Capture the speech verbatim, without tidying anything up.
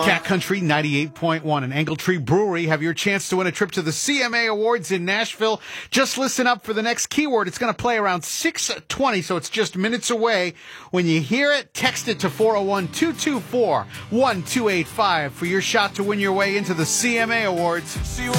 Cat Country ninety-eight point one and Angle Tree Brewery have your chance to win a trip to the C M A Awards in Nashville. Just listen up for the next keyword. It's going to play around six twenty, so it's just minutes away. When you hear it, text it to four oh one, two two four, one two eight five for your shot to win your way into the C M A Awards.